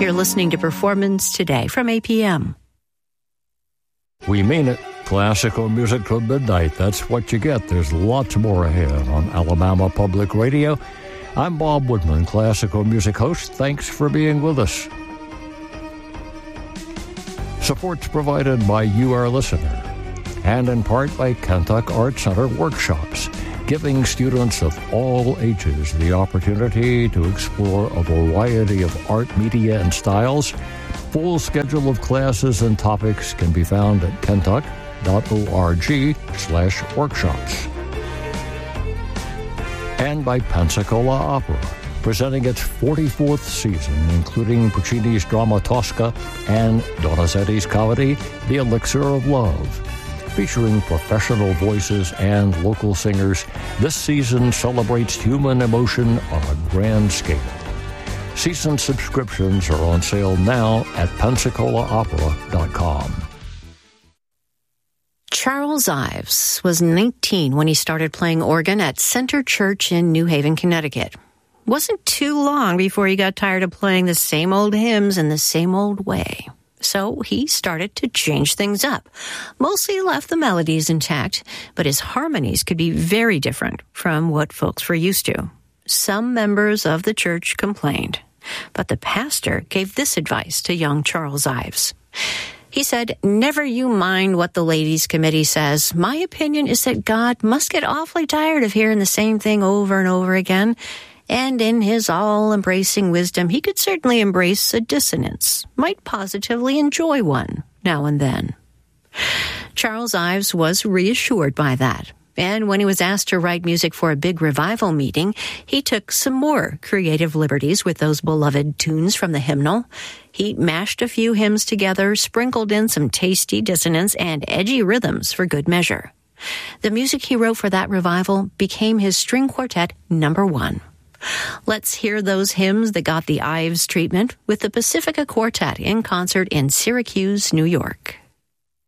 You're listening to Performance Today from APM. We mean it. Classical music till midnight. That's what you get. There's lots more ahead on Alabama Public Radio. I'm Bob Woodman, classical music host. Thanks for being with us. Support's provided by you, our listener, and in part by Kentuck Art Center Workshops, giving students of all ages the opportunity to explore a variety of art, media, and styles. Full schedule of classes and topics can be found at kentuck.org/workshops. And by Pensacola Opera, presenting its 44th season, including Puccini's drama Tosca and Donizetti's comedy The Elixir of Love. Featuring professional voices and local singers, this season celebrates human emotion on a grand scale. Season subscriptions are on sale now at PensacolaOpera.com. Charles Ives was 19 when he started playing organ at Center Church in New Haven, Connecticut. Wasn't too long before he got tired of playing the same old hymns in the same old way. So he started to change things up. Mostly left the melodies intact, but his harmonies could be very different from what folks were used to. Some members of the church complained, but the pastor gave this advice to young Charles Ives. He said, "Never you mind what the ladies' committee says. My opinion is that God must get awfully tired of hearing the same thing over and over again. And in his all-embracing wisdom, he could certainly embrace a dissonance, might positively enjoy one now and then." Charles Ives was reassured by that. And when he was asked to write music for a big revival meeting, he took some more creative liberties with those beloved tunes from the hymnal. He mashed a few hymns together, sprinkled in some tasty dissonance and edgy rhythms for good measure. The music he wrote for that revival became his string quartet #1. Let's hear those hymns that got the Ives treatment with the Pacifica Quartet in concert in Syracuse, New York.